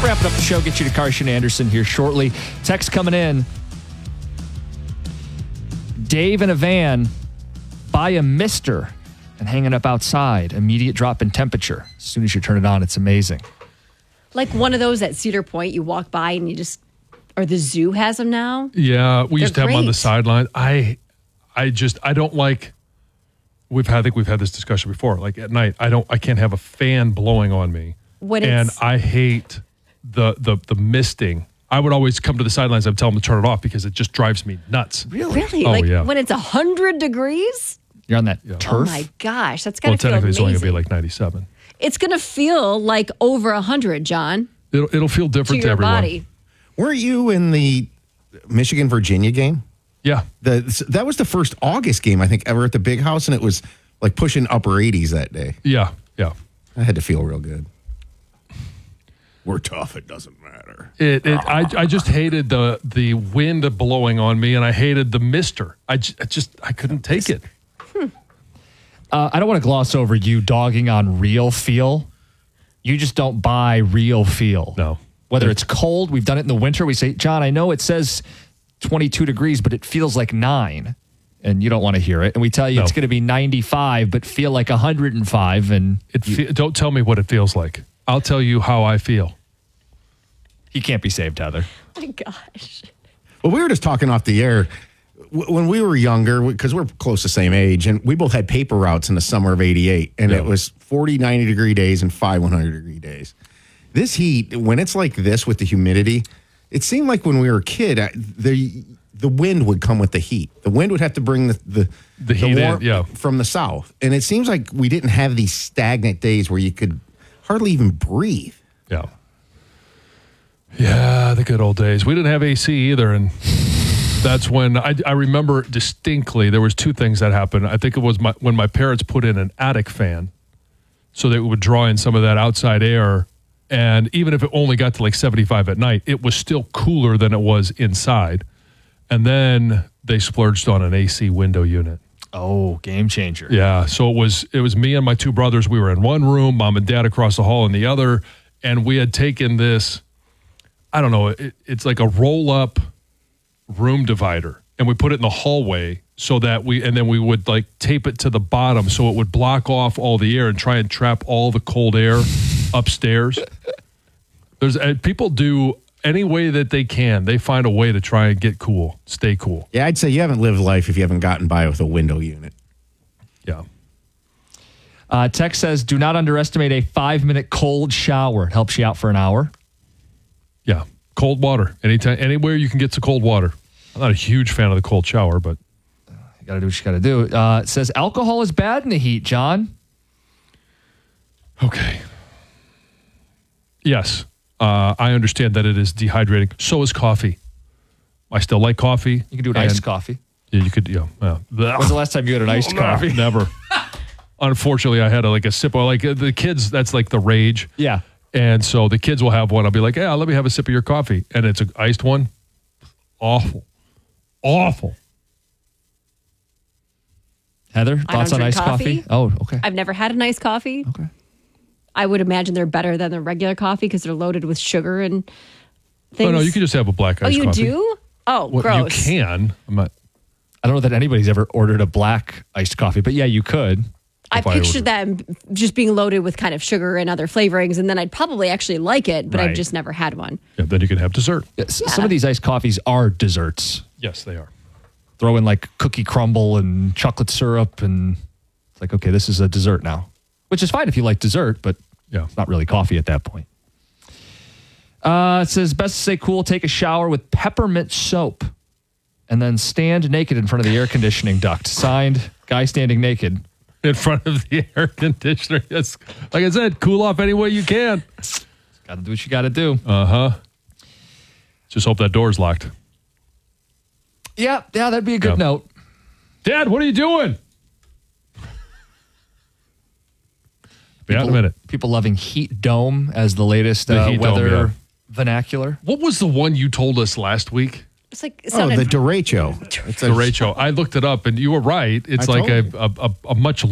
Wrapping up the show, get you to Carson Anderson here shortly. Text coming in. Dave in a van, buy a mister and hanging up outside. Immediate drop in temperature. As soon as you turn it on, it's amazing. Like one of those at Cedar Point, you walk by and you just, or the zoo has them now. Yeah, we used to have them on the great. sideline. I don't like. I think we've had this discussion before. Like at night, I can't have a fan blowing on me, and I hate the misting. I would always come to the sidelines. I'd tell them to turn it off because it just drives me nuts. Really? Oh, like yeah. when it's 100 degrees? You're on that turf. Oh my gosh, that's got to feel technically, amazing. it's only going to be like 97. It's going to feel like over 100, John, It'll feel to different to your everyone. body. Weren't you in the Michigan-Virginia game? Yeah. That was the first August game, I think, ever at the Big House, and it was like pushing upper 80s that day. Yeah. I had to feel real good. We're tough. It doesn't matter. I just hated the wind blowing on me, and I hated the mister. I couldn't take it. I don't want to gloss over you dogging on Real Feel. You just don't buy Real Feel. No. Whether it's cold, we've done it in the winter. We say, John, I know it says 22 degrees, but it feels like 9. And you don't want to hear it. And we tell you it's going to be 95, but feel like 105. And don't tell me what it feels like. I'll tell you how I feel. He can't be saved, Heather. Oh my gosh. Well, we were just talking off the air. When we were younger, because we're close to the same age, and we both had paper routes in the summer of 88, and it was 40, 90-degree days and 5 100-degree days. This heat, when it's like this with the humidity, it seemed like when we were a kid, the wind would come with the heat. The wind would have to bring the heat warmth from the south. And it seems like we didn't have these stagnant days where you could hardly even breathe. Yeah. Yeah, the good old days. We didn't have AC either, and that's when I remember distinctly there was 2 things that happened. I think it was when my parents put in an attic fan so that it would draw in some of that outside air, and even if it only got to like 75 at night, it was still cooler than it was inside. And then they splurged on an AC window unit. Oh, game changer. Yeah, so it was me and my 2 brothers. We were in one room, mom and dad across the hall in the other, and we had taken this, I don't know, it's like a roll-up room divider, and we put it in the hallway so that then we would like tape it to the bottom so it would block off all the air and try and trap all the cold air upstairs. People do any way that they can. They find a way to try and get cool, stay cool. Yeah, I'd say you haven't lived life if you haven't gotten by with a window unit. Yeah. Text says, do not underestimate a 5-minute cold shower. It helps you out for an hour. Yeah. Cold water. Anywhere you can get to cold water. I'm not a huge fan of the cold shower, but you got to do what you got to do. It says alcohol is bad in the heat, John. Okay. Yes. I understand that it is dehydrating. So is coffee. I still like coffee. You can do an iced coffee. Yeah, you could. Yeah. When's the last time you had an iced coffee? Never. Unfortunately, I had a sip. Like the kids, that's like the rage. Yeah. And so the kids will have one. I'll be like, yeah, let me have a sip of your coffee. And it's an iced one. Awful. Heather, thoughts on iced coffee? Oh, okay. I've never had an iced coffee. Okay. I would imagine they're better than the regular coffee because they're loaded with sugar and things. Oh, no, you can just have a black iced coffee. Oh, you do? Oh, well, gross. You can. I don't know that anybody's ever ordered a black iced coffee, but yeah, you could. I pictured them just being loaded with kind of sugar and other flavorings, and then I'd probably actually like it, but Right. I've just never had one. Yeah, then you can have dessert. Yeah, some of these iced coffees are desserts. Yes, they are. Throw in like cookie crumble and chocolate syrup, and it's like, okay, this is a dessert now, which is fine if you like dessert, but it's not really coffee at that point. It says, best to stay cool, take a shower with peppermint soap, and then stand naked in front of the air conditioning duct. Signed, guy standing naked. In front of the air conditioner. Yes. Like I said, cool off any way you can. Got to do what you got to do. Uh-huh. Just hope that door's locked. Yeah, that'd be a good note. Dad, what are you doing? Be out in a minute. People loving Heat Dome as the latest Heat weather Dome, vernacular. What was the one you told us last week? It's like the derecho. Derecho. I looked it up, and you were right. It's like a much